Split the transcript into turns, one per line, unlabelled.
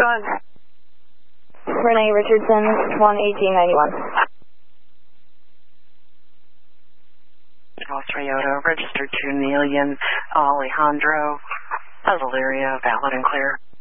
Go ahead.
Renee Richardson, 11891.
North Toyota, registered to Neil Alejandro, Azalia, valid and clear.